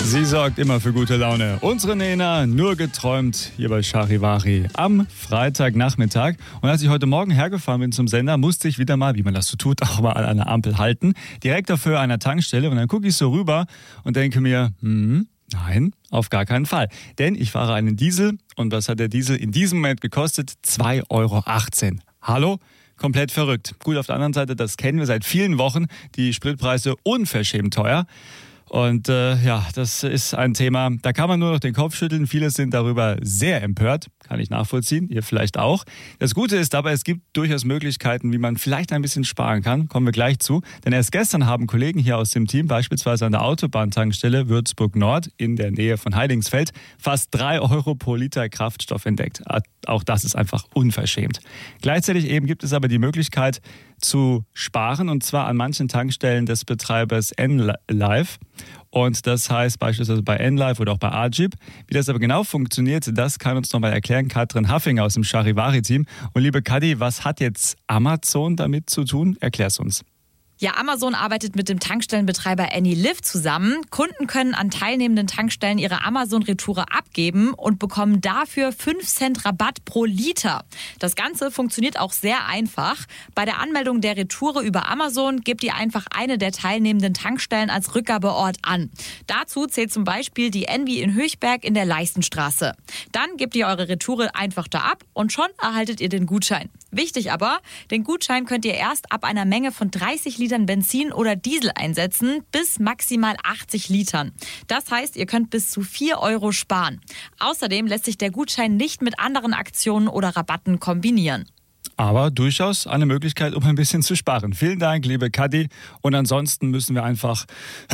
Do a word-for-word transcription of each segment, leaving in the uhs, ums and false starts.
Sie sorgt immer für gute Laune. Unsere Nena, nur geträumt, hier bei Charivari am Freitagnachmittag. Und als ich heute Morgen hergefahren bin zum Sender, musste ich wieder mal, wie man das so tut, auch mal an einer Ampel halten. Direkt auf Höhe einer Tankstelle. Und dann gucke ich so rüber und denke mir, hm, nein, auf gar keinen Fall. Denn ich fahre einen Diesel und was hat der Diesel in diesem Moment gekostet? zwei Euro achtzehn. Hallo? Komplett verrückt. Gut, auf der anderen Seite, das kennen wir seit vielen Wochen, die Spritpreise unverschämt teuer. Und äh, ja, das ist ein Thema, da kann man nur noch den Kopf schütteln. Viele sind darüber sehr empört, kann ich nachvollziehen, ihr vielleicht auch. Das Gute ist aber, es gibt durchaus Möglichkeiten, wie man vielleicht ein bisschen sparen kann. Kommen wir gleich zu. Denn erst gestern haben Kollegen hier aus dem Team, beispielsweise an der Autobahntankstelle Würzburg Nord in der Nähe von Heidingsfeld, fast drei Euro pro Liter Kraftstoff entdeckt. Auch das ist einfach unverschämt. Gleichzeitig eben gibt es aber die Möglichkeit zu sparen, und zwar an manchen Tankstellen des Betreibers N-Live. Und das heißt beispielsweise bei N-Live oder auch bei Ajib. Wie das aber genau funktioniert, das kann uns nochmal erklären Katrin Haffinger aus dem Charivari-Team. Und liebe Kadi, was hat jetzt Amazon damit zu tun? Erklär's uns. Ja, Amazon arbeitet mit dem Tankstellenbetreiber AnyLive zusammen. Kunden können an teilnehmenden Tankstellen ihre Amazon-Retoure abgeben und bekommen dafür fünf Cent Rabatt pro Liter. Das Ganze funktioniert auch sehr einfach. Bei der Anmeldung der Retoure über Amazon gebt ihr einfach eine der teilnehmenden Tankstellen als Rückgabeort an. Dazu zählt zum Beispiel die Envy in Höchberg in der Leistenstraße. Dann gebt ihr eure Retoure einfach da ab und schon erhaltet ihr den Gutschein. Wichtig aber, den Gutschein könnt ihr erst ab einer Menge von dreißig Litern Benzin oder Diesel einsetzen, bis maximal achtzig Litern. Das heißt, ihr könnt bis zu vier Euro sparen. Außerdem lässt sich der Gutschein nicht mit anderen Aktionen oder Rabatten kombinieren. Aber durchaus eine Möglichkeit, um ein bisschen zu sparen. Vielen Dank, liebe Kadi. Und ansonsten müssen wir einfach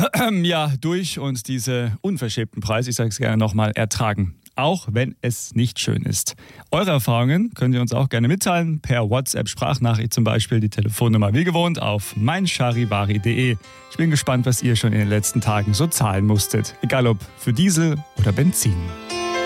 ja, durch und diese unverschämten Preise, ich sage es gerne nochmal, ertragen. Auch wenn es nicht schön ist. Eure Erfahrungen könnt ihr uns auch gerne mitteilen, per WhatsApp-Sprachnachricht zum Beispiel, die Telefonnummer wie gewohnt auf meincharivari punkt de. Ich bin gespannt, was ihr schon in den letzten Tagen so zahlen musstet. Egal ob für Diesel oder Benzin.